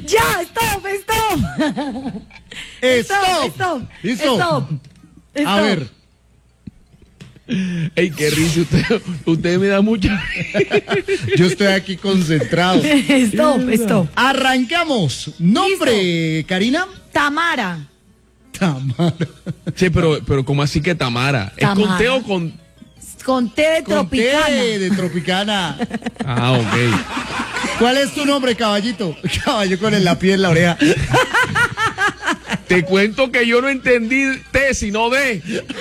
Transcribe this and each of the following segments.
Ya, stop. Stop. Listo. Stop. A ver. Ey, qué risa, usted me da mucha. Yo estoy aquí concentrado. Stop. Arrancamos. Nombre, Karina. Tamara. Tamara. Sí, pero ¿cómo así que Tamara? ¿Es con Tamara. té o con...? Con té de Con Tropicana. té de Tropicana. Ah, ok. ¿Cuál es tu nombre, caballito? Caballo con el lápiz en la oreja. Te cuento que yo no entendí té, sino de.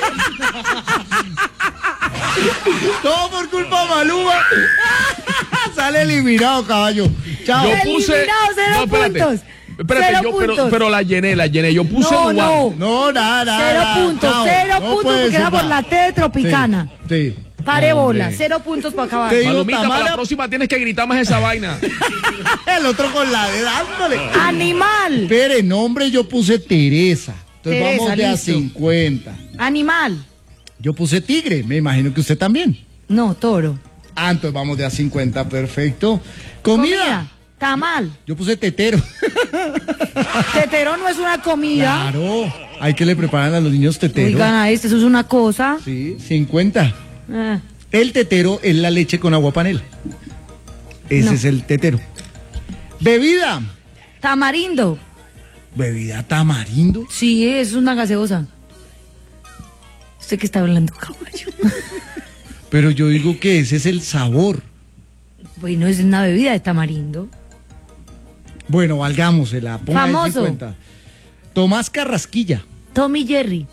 Todo por culpa de Maluma. Sale eliminado, caballo. Chao. Yo puse. Eliminado, cero puntos. Espérate, Cero yo, puntos. pero la llené. Yo puse No, lugar. no. No, nada. Cero puntos, Chao. cero No puntos puede porque ser era por nada. la T de Tropicana. Sí. Pare bola, Hombre. 0 puntos para acabar. Te digo, Palomita, para Tamara. la próxima tienes que gritar más esa vaina. El otro con la de dándole. Animal. Espere, nombre yo puse Teresa. Entonces Teresa, vamos de a listo. 50. Animal. Yo puse tigre, me imagino que usted también. No, toro. Ah, entonces vamos de a 50, perfecto. Comida. Tamal. Yo puse tetero. Tetero no es una comida. Claro, hay que le preparan a los niños tetero. Oigan, a eso es una cosa. Sí, 50. Ah, El tetero es la leche con agua panela. Ese No. es el tetero. Bebida. Tamarindo. Bebida tamarindo. Sí, es una gaseosa. ¿Usted qué está hablando, caballo? Pero yo digo que ese es el sabor. Bueno, es una bebida de tamarindo. Bueno, valgámosela. Ponga ahí Famoso. 50. Tomás Carrasquilla. Tommy Jerry.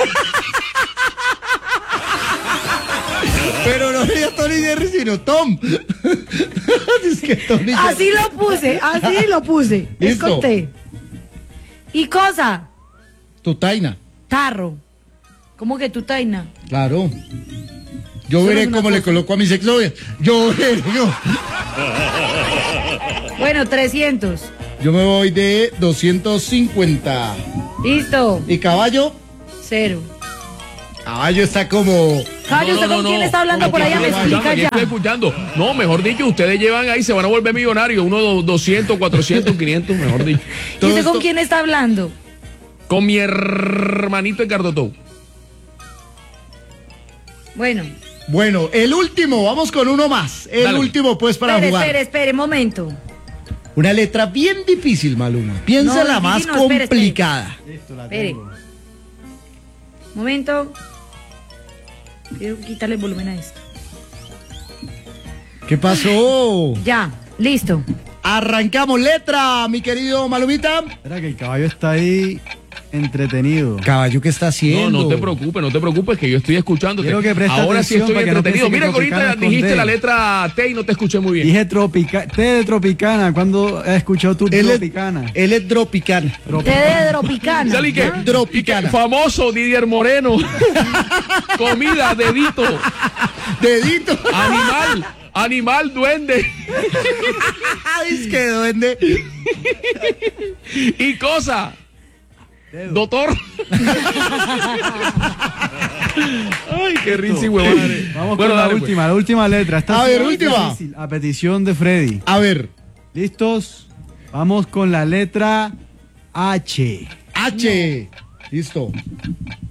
Pero no sería Tony Jerry, sino Tom. Es que Tony Jerry. Así lo puse. Es Listo. con T. Y cosa. Tutaina. Tarro. ¿Cómo que tu taina? Claro. Yo Eso veré es una cómo le cosa. coloco a mis exnovias. Yo veré. Bueno, 300. Yo me voy de 250. Listo. ¿Y caballo? 0. Caballo está como... Caballo, ¿usted con quién está hablando por allá? Me explica Aquí ya. estoy escuchando. No, mejor dicho, ustedes llevan ahí, se van a volver millonarios. Uno 200, 400, 500, mejor dicho. ¿Y Todo usted con esto- quién está hablando? Con mi hermanito Edgardo Tou. Bueno. Bueno, el último, vamos con uno más. El Dale. último, pues, para jugar. Espere, momento. Una letra bien difícil, Maluma. Piensa No, la más difícil no, espere. complicada. Espere. Momento. Quiero quitarle el volumen a esto. ¿Qué pasó? Ya, listo. Arrancamos letra, mi querido Malumita. Espera que el caballo está ahí entretenido. Caballo, ¿qué está haciendo? No te preocupes, que yo estoy escuchándote. Quiero que prestes Ahora sí atención estoy para que no entretenido. piense que Mira que ahorita Tropicana es con dijiste D. la letra T y no te escuché muy bien. Dije té de Tropicana. ¿Cuándo has escuchado tú Tropicana? Él es Tropicana. Té de Tropicana. Sale que, ¿Ah? Tropicana. y que famoso Didier Moreno. Comida, dedito. Dedito. Animal, duende. Es que duende. Y cosa. Doctor. Ay, qué risa y huevón. Vamos Bueno, con la dale, pues. última, la última letra. Esta A sí ver, es última. difícil, a petición de Freddy. A ver, ¿Listos? Vamos con la letra H. H. Listo.